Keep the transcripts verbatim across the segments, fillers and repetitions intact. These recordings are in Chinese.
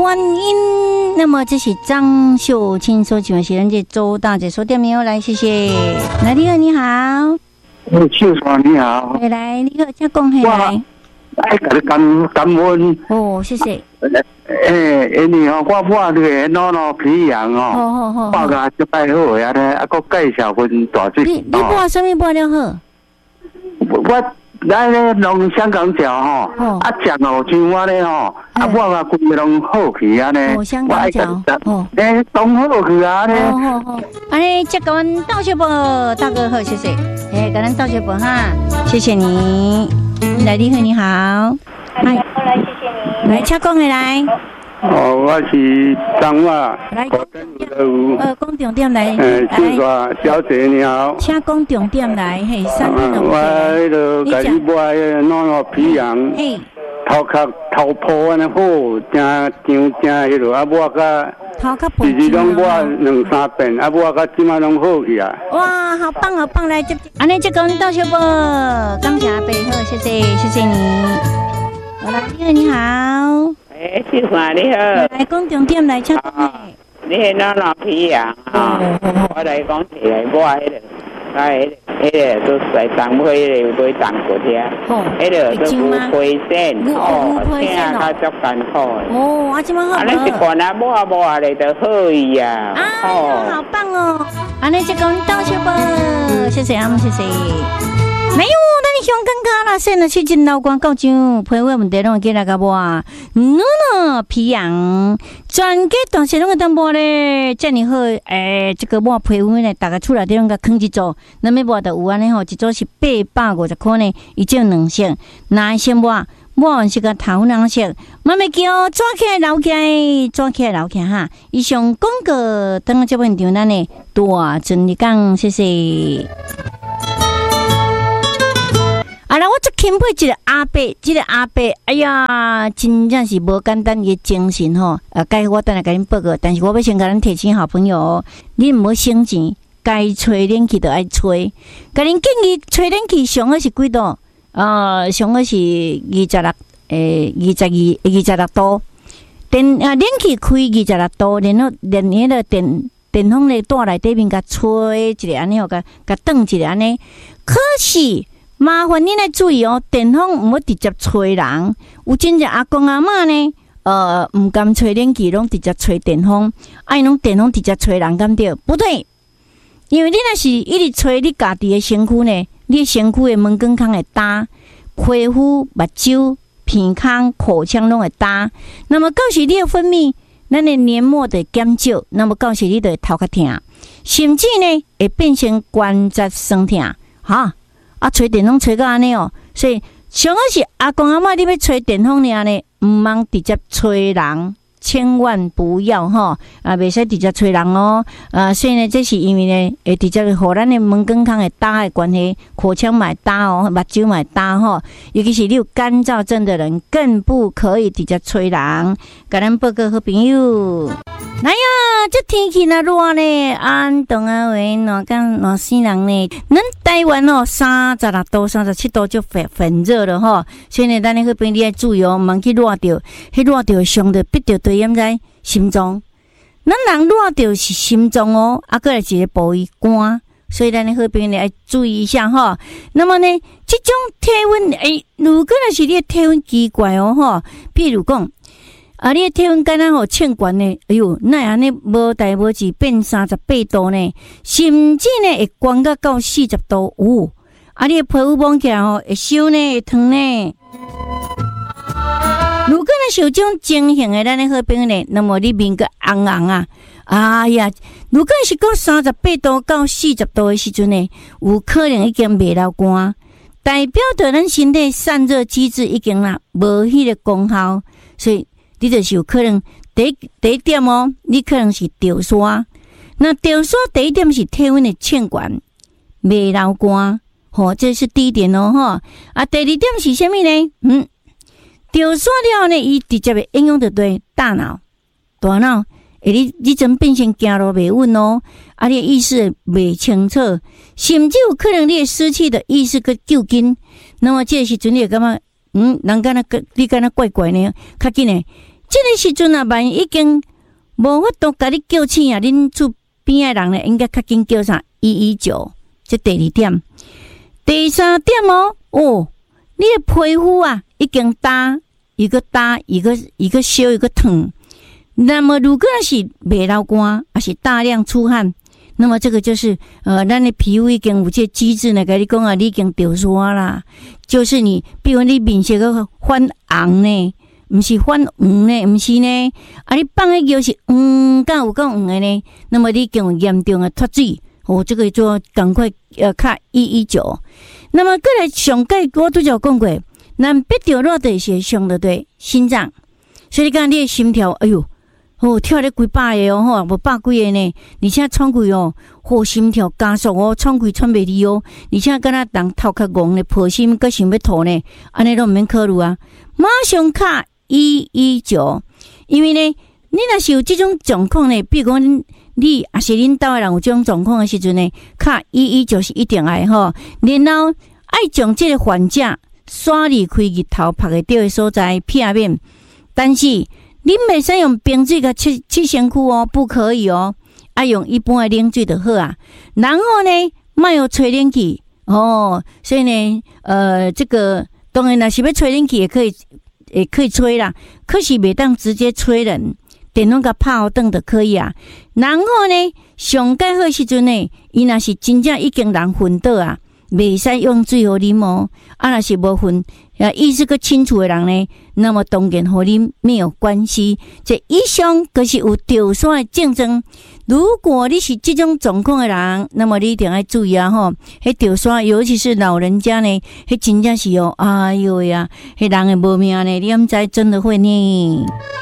原因。那么这是张秀清所请的是咱这周大姐说点没有来，谢谢。来，你好，你好。 哎，秀爽你好。 回来，你好，请讲下来。 哎，给你感感恩。 哦，谢谢。 诶，因为吼，我抹那个脑脑皮痒哦， 好好好， 抹个一摆好呀咧，啊，佮介绍份大水。 你你抹什么抹了好？ 我来咧弄香港脚吼，啊，酱哦像我咧吼，啊，抹个规个拢好去啊咧。 哦，香港脚。哦， 诶，冻好去啊咧。 好好好，安尼接个阮道谢啵，大哥好，谢谢。诶，跟咱道谢啵哈，谢谢你。来，你好，你好。 来，来，谢谢你。 来，请讲下来。 哦，我是张华。 来， 呃， 讲重点来。 呃，秀华小姐你好。 请讲重点来，嘿，三分钟。 我迄个甲你买个脑脑皮痒，头壳头破安尼好，真张真迄落啊，抹甲。头壳破。就是拢抹两三遍，啊，抹甲即马拢好去啊。 哇，好棒好棒！来，这安尼这个道谢啵，感谢阿伯好，谢谢谢谢你。好啦，你好你好。 诶，秀华你好。 来讲重点来，请讲诶。 你迄脑脑皮痒啊，我来讲起来，我迄个，我迄个，迄个都在当铺迄个买当过听，迄个都有灰线，哦，听较足艰苦。 哦，啊，这么好。 啊，你一罐啊抹抹咧就好伊呀。 啊，好棒哦！安尼就讲道谢啵，谢谢啊，谢谢。没有，那你香港卡啦，现在去进老关到上皮肤问题拢会记来个无啊？嗯呢，皮痒，全家当时拢会当抹咧，遮尔好诶，这个抹皮肤呢，大家出来地方个坑一组，那么抹的有安尼吼，一组是八百五十块呢，伊只有两色，哪一色抹？抹完是个桃红色，慢慢叫抓起来捞起来，抓起来捞起来哈。以上广告等这份场咱呢，大真哩讲，谢谢。啊！啦，我最钦佩一个阿伯，这个阿伯，哎呀，真正是无简单的精神吼。啊，该我等下甲恁报告，但是我要先甲恁提醒好朋友，恁唔好省钱，该吹冷气就爱吹。甲恁建议吹冷气上个是几度？呃，上个是二十六，诶，二十二、二十六度。电啊，冷气开二十六度，然后连迄个电电风咧带内底面甲吹一个安尼，哦，甲甲转一个安尼。可是麻烦你来注意哦，电风唔好直接吹人。有真正阿公阿嬷呢，呃，唔敢吹冷气，拢直接吹电风。啊，伊拢电风直接吹人，敢对？不对，因为你若是一直吹你家己的身躯呢，你身躯的门根腔会焦，皮肤、目睭、鼻腔、口腔拢会焦。那么到时你的分泌，咱的黏膜就会减少，那么到时你就会头壳痛，甚至呢会变成关节酸痛，哈。啊，吹电风吹到安尼哦，所以上好是阿公阿嬷你要吹电风尔呢，唔茫直接吹人，千万不要吼啊，袂使直接吹人哦。啊，所以呢，这是因为呢，会直接互咱的门根腔会焦的关系，口腔嘛会焦哦，目睭嘛会焦吼。尤其是你有干燥症的人，更不可以直接吹人。甲咱报告好朋友。哎呀，这天气那热呢，安东啊喂，哪敢哪死人呢？咱台湾哦，三十六度、三十七度就很很热了哈。所以呢，咱那个边你要注意哦，唔去热着，迄热着伤着，逼着对掩在心脏。咱人热着是心脏哦，啊，过来是个部位肝，所以咱那个边你要注意一下哈。那么呢，这种体温，诶，如果若是你的体温奇怪哦哈，譬如讲。啊！你体温敢若吼欠悬呢？哎哟，那安尼无代无志变三十八度呢，甚至呢会悬到到四十度有。啊！你皮肤摸起来吼会烧呢，会烫呢。如果呢是有这种情形的，咱的好朋友呢，那么你面个红红啊！哎呀，如果是到三十八度到四十度的时阵呢，有可能已經未流汗，代表着咱身體散熱機制已經啦無迄個功效，所以你就是有可能第一第一點哦，你可能是潮沙。那潮沙第一點是體溫的欠懸，未流汗，吼、哦，這是第一點哦，吼。啊，第二點是啥物呢？嗯，潮沙了後呢，伊直接會影響到對大腦，大腦。誒，你你陣變成行路袂穩哦，啊，你的意識袂清楚，甚至有可能你的失去的意識佮救緊。那麼這個時陣你會感覺，嗯，人敢若你敢若怪怪呢？較緊呢， 这个时阵啊，万一已经无法度甲你叫醒啊，恁厝边的人呢，应该较紧叫上一一九。这第二点，第三点哦，哦，你的皮肤啊，已经大，一个大，一个一个小，一个疼。那么如果是未流汗，还是大量出汗，那么这个就是呃，咱的皮肤已经有这机制呢，跟你讲啊，你已经着沙啦，就是你，比如你面色个泛红呢，不是泛黄呢，不是呢，啊，你放的叫是黄，敢有够黄的呢，那么你已经有严重的脱水，哦，这个就赶快呃卡一一九。那么过来上盖，我拄则讲过，咱必着热的是上的对心脏，所以你讲你的心跳，哎呦。哦，跳咧几百个哦，吼，无百几个呢。而且喘气哦，吼心跳加速哦，喘气喘袂离哦。而且敢若人头壳戆咧，破心阁想要吐呢，安尼都毋免考虑啊。马上卡一一九，因为呢，你若是有这种状况呢，比如讲你也是恁兜的人有这种状况的时阵呢，卡一一九是一定爱吼。然后爱将这个患者刷离开日头晒会到的所在片面，但是。你袂使用冰水甲切切身躯哦，不可以哦。啊，用一般的冷水就好啊。然后呢，莫有吹冷气哦。所以呢，呃，这个当然啦，是要吹冷气也可以，也可以吹啦。可是袂当直接吹人，电拢甲拍灯就可以啊。然后呢，上盖好时阵呢，伊若是真正已经人昏倒啊，袂使用水互啉哦。啊，若是无昏。啊，意识个清楚的人呢，那么当然和你没有关系。这以上就是有着沙的症状。如果你是这种状况的人，那么你一定要注意啊！吼，迄着沙，尤其是老人家呢，迄真正是哦，哎呦呀，迄人的无命呢，你毋知真的会呢。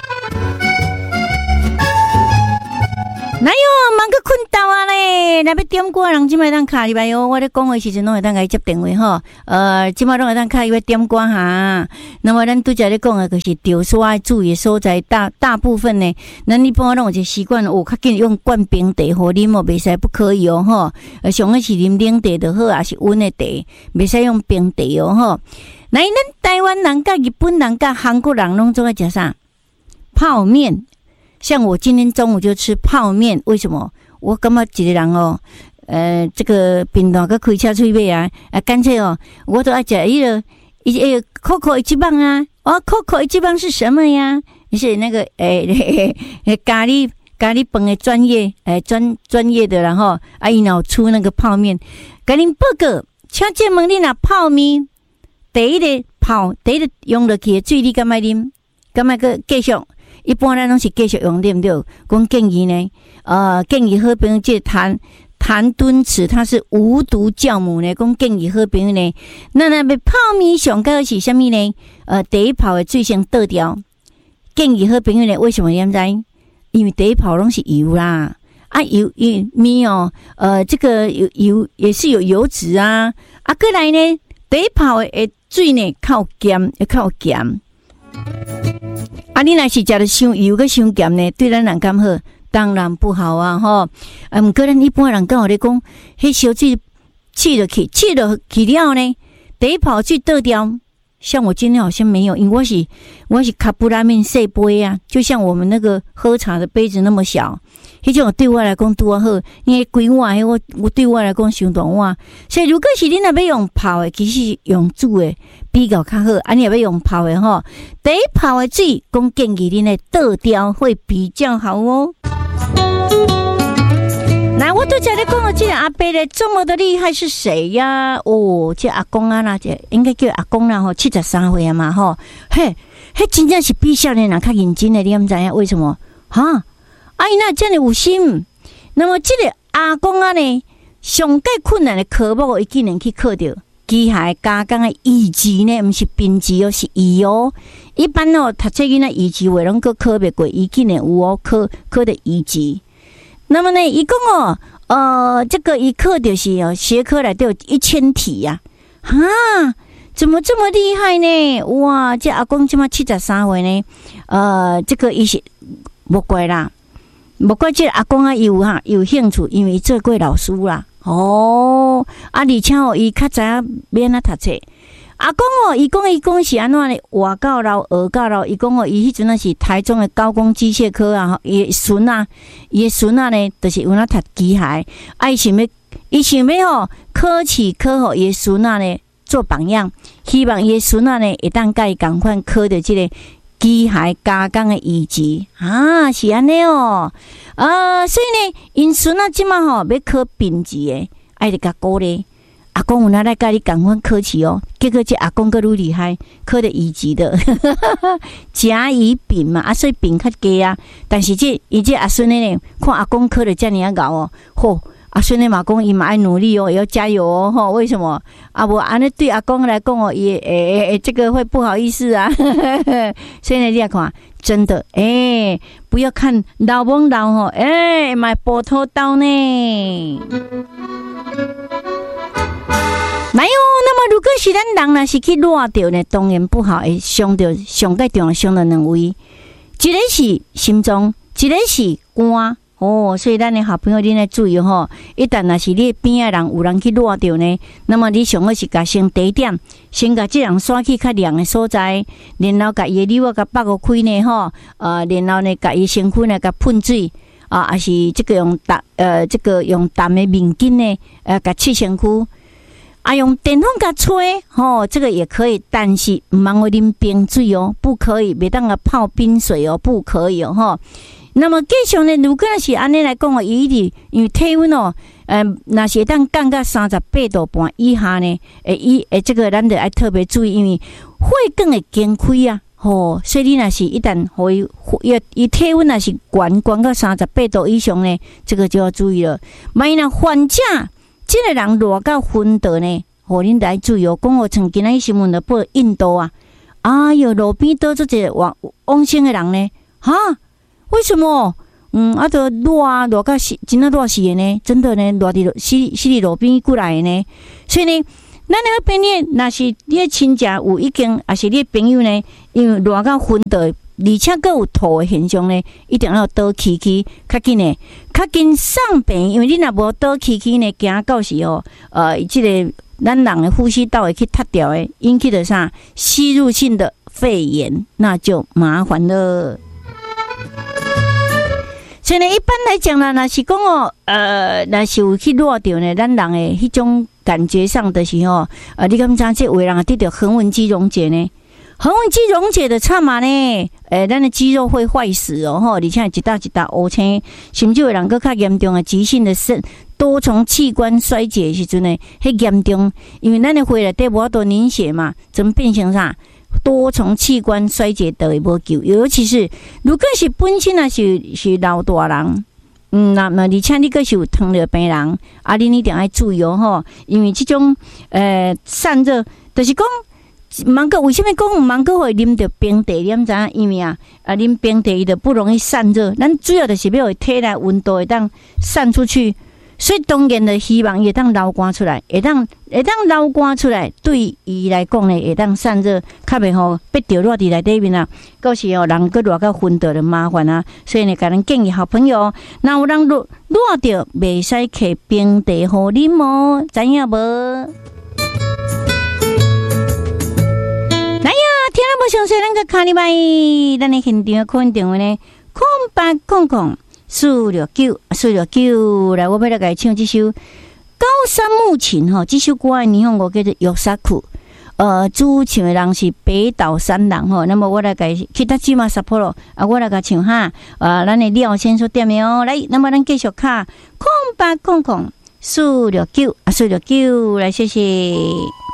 哪有忙个困到啊嘞？那要点歌人即摆当卡入来哦。我咧讲的时阵拢会当甲伊接电话吼。呃，即摆拢会当卡伊要点歌哈。那么咱拄则咧讲的就是着沙注意的所在，大大部分呢，咱一般拢有一个习惯，哦，较紧用灌冰茶互啉哦，袂使不可以哦吼。呃，上个是啉冷茶就好，还是温的茶，袂使用冰茶哦吼。那咱台湾人甲日本人甲韩国人拢总爱食啥？泡面。像我今天中午就吃泡面，为什么？我感觉一个人哦，呃，这个平常个开车出去啊，啊，干脆哦，我都爱食一个一个 Coco 一棒啊，哦 ，Coco 一棒是什么呀？是那个诶、欸、咖喱咖喱饭的专业诶专专业的，然后啊，伊脑出那个泡面，甲恁报告，请借问你若泡面，第一个泡，第一个用落去的水，你敢爱啉？敢爱个继续？一般咱拢是继续用对不对？讲建议呢，呃，建议好朋友这谭谭敦慈，他是无毒酵母呢，讲建议好朋友呢，那那要泡面上盖是啥物呢？呃，第一泡的水先倒掉，建议好朋友呢，为什么你知？因为第一泡拢是油啦，啊油油面哦，呃，这个油油也是有油脂啊，啊，过来呢，第一泡的水呢较咸，也较咸。啊，你若是食得伤油个伤咸呢，对咱人敢好？当然不好啊，吼！啊，毋过咱一般人敢有咧讲，迄烧水气落去，气落去了呢，第一泡水倒掉。像我今天好像没有，因为我是我是卡布拉面细杯啊，就像我们那个喝茶的杯子那么小，迄种对我来讲拄好，因为规碗迄我我对我来讲伤大碗，所以如果是你若要用泡的，其实用煮的比较较好，啊，你若要用泡的吼，第一泡的水，讲建议你呢倒掉会比较好哦。来，我都在咧讲，这个阿伯咧这么的厉害是谁呀？哦，这阿公啊啦，这应该叫阿公啦吼，七十三岁啊嘛吼，嘿，嘿，真正是比少年人较认真的，你毋知影为什么？哈，哎，那真的有心。那么这个阿公啊呢，上介困难的科目，伊竟然去考到机械加工的乙级呢，毋是丙级哦，是乙哦。一般哦，读册囡仔乙级话拢个考袂过，伊竟然有哦，考考的乙级。那么呢，一共哦，呃，这个一课就是哦，学科来都有一千题呀、啊，哈，怎么这么厉害呢？哇，这阿公这么七十三岁呢，呃，这个伊是无怪啦，无怪这阿公啊有哈有兴趣，因为做过老师啦，哦，啊，而且哦，伊较知影免啊读册，啊， 阿公哦，伊讲伊讲是安怎咧？活到老，学到老。伊讲哦，伊迄阵啊是台中的高工机械科啊，伊孙啊，伊的孙啊呢，就是有那读机械，啊，伊想要，伊想要吼，考试考好伊的孙啊呢做榜样，希望伊的孙啊呢会当甲伊共款考着即个机械加工的医级啊，是安尼哦，啊，所以呢，因孙啊即马吼要考丙级的，爱着甲鼓励。阿公有哪来甲你共款考试哦？结果这阿公更愈厉害，考的乙级的，甲乙丙嘛，啊，所以丙较低啊。但是这伊这阿孙呢，看阿公考的遮尔啊高哦，吼，阿孙呢嘛讲伊嘛爱努力哦，也要加油哦，吼，为什么？啊，无安尼对阿公来讲哦，也诶诶诶，这个会不好意思啊。所以呢，你来看，真的，诶、欸，不要看老懵老吼，诶、欸，买波头刀呢。没有，那么如果是咱人若是去热着呢，当然不好，会伤着上界重要伤着两位，一个是心脏，一个是肝。哦，所以咱的好朋友恁来注意吼，一旦若是你边仔人有人去热着呢，那么你上好是甲先第一点，先甲即人刷去较凉的所在，然后甲伊的瘤仔甲剥个开呢吼，呃，然后呢甲伊身躯呢甲喷水。啊，还是这个用淡呃，这个用淡的面巾呢，呃，甲拭身躯。啊，用电风甲吹，吼，这个也可以，但是唔通会啉冰水哦，不可以，别当个泡冰水哦，不可以哦，吼。那么继续呢，如果是安尼来讲哦，伊哩因为体温哦，呃，若是当降到三十八度半以下呢，诶，伊诶，这个咱得爱特别注意，因为血管会惊开啊。吼，所以你若是一旦互伊伊体温若是悬悬到三十八度以上呢，这个就要注意了。万一若患者即个人热到昏倒呢，互恁来注意哦。讲我曾经喺新闻的报印度啊，哎哟，路边倒出一个往往生的人呢，哈？为什么？嗯，啊，都热啊，热到死，真的热死的呢，真的呢，热伫死死伫路边过来的呢，所以呢。咱那个边呢，若是你的亲戚有已经，还是你的朋友呢，因为热到昏倒，而且佫有吐的现象呢，一定要倒起去，较紧呢，较紧送病，因为你若无倒起去呢，惊到时哦，呃，即、这个咱人的呼吸道会去塌掉的，引起的啥吸入性的肺炎，那就麻烦了。所以呢，一般来讲啦，若是讲哦，呃，若是有去热到呢，咱人的迄种感觉上的时候，呃，你敢知这有人得到横纹肌溶解呢？横纹肌溶解的差嘛呢？诶，咱的肌肉会坏死哦，吼，而且一大一大乌青，甚至有人更较严重的急性的肾多重器官衰竭的时阵呢，迄严重，因为咱的血内底无法度凝血嘛，怎么变成啥？多重器官衰竭都会无救，尤其是如果是本身啊是是老大人，嗯，那么而且你个是有糖尿病人，啊，你一定要注意哦吼，因为这种呃散热，就是讲，芒果为什么讲芒果会啉到冰茶？你知影？因为啊，啊啉冰茶伊就不容易散热，咱主要就是要体内温度会当散出去。所以当然的希望会当流汗出来，会当会当流汗出来，对伊来讲呢，会当散热，较袂吼逼着热伫内底面啊。到时候人个热到昏倒就麻烦啊。所以呢，甲咱建议好朋友，若有人热热着，袂使摕冰茶互啉哦，知影无？来呀，听了无详细，咱个看礼拜，咱的现场可能电话呢，空八空空。四六九，四六九，来，我要来给唱这首高山木琴哈，这首歌的日本语叫做《玉萨库》，呃，主唱的人是北岛三郎哈。那么我来给其他吉马萨波罗啊，我来给唱哈，呃，咱的廖先生点名哦，来，那么咱继续卡空八空空四六九啊，四六九，来，谢谢。